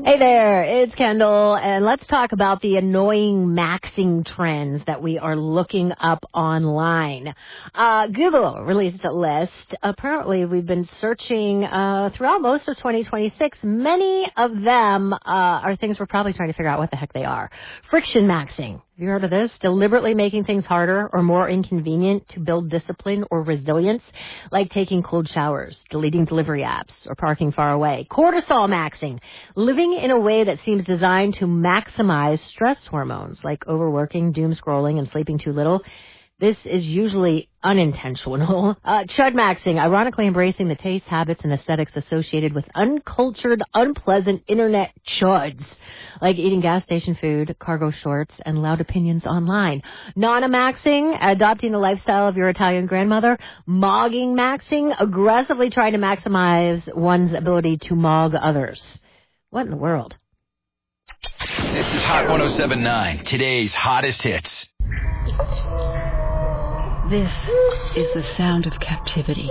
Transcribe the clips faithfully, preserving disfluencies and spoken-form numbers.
Hey there, it's Kendall, and let's talk about the annoying maxing trends that we are looking up online. Uh, Google released a list. Apparently, we've been searching uh, throughout most of twenty twenty-six. Many of them uh, are things we're probably trying to figure out what the heck they are. Friction maxing. Have you heard of this? Deliberately making things harder or more inconvenient to build discipline or resilience, like taking cold showers, deleting delivery apps, or parking far away. Cortisol maxing. Living in a way that seems designed to maximize stress hormones, like overworking, doom scrolling, and sleeping too little. This is usually unintentional. Uh, chud maxing, ironically embracing the tastes, habits, and aesthetics associated with uncultured, unpleasant internet chuds, like eating gas station food, cargo shorts, and loud opinions online. Nana maxing, adopting the lifestyle of your Italian grandmother. Mogging maxing, aggressively trying to maximize one's ability to mog others. What in the world? This is Hot one oh seven point nine, today's hottest hits. This is the sound of captivity.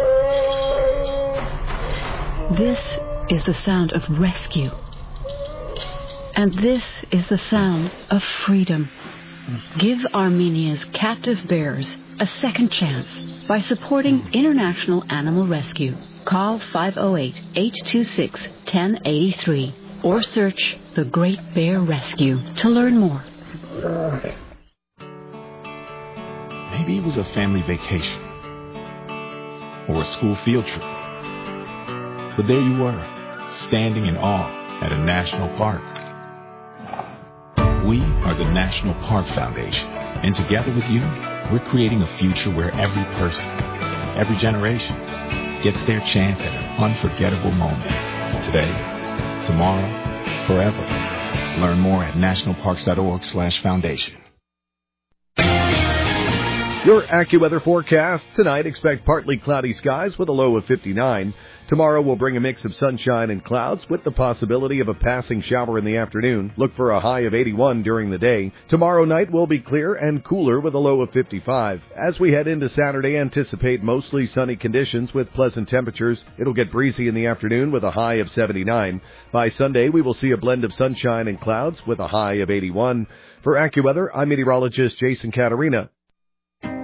This is the sound of rescue. And this is the sound of freedom. Give Armenia's captive bears a second chance by supporting International Animal Rescue. Call five oh eight, eight two six, one oh eight three or search The Great Bear Rescue to learn more. Maybe it was a family vacation or a school field trip. But there you were, standing in awe at a national park. We are the National Park Foundation, and together with you, we're creating a future where every person, every generation, gets their chance at an unforgettable moment. Today, tomorrow, forever. Learn more at nationalparks.org slash foundation. Your AccuWeather forecast. Tonight, expect partly cloudy skies with a low of fifty-nine. Tomorrow will bring a mix of sunshine and clouds with the possibility of a passing shower in the afternoon. Look for a high of eighty-one during the day. Tomorrow night will be clear and cooler with a low of fifty-five. As we head into Saturday, anticipate mostly sunny conditions with pleasant temperatures. It'll get breezy in the afternoon with a high of seventy-nine. By Sunday, we will see a blend of sunshine and clouds with a high of eighty-one. For AccuWeather, I'm meteorologist Jason Caterina.